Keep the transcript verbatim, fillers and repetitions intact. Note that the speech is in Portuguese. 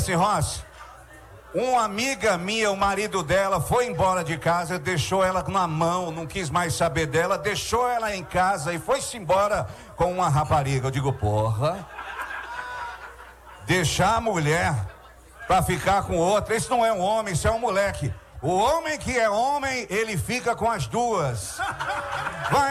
assim, Rossi, uma amiga minha, o marido dela, foi embora de casa, deixou ela na mão, não quis mais saber dela, deixou ela em casa e foi-se embora com uma rapariga. Eu digo, porra, deixar a mulher pra ficar com outra, isso não é um homem, isso é um moleque. O homem que é homem, ele fica com as duas. Vai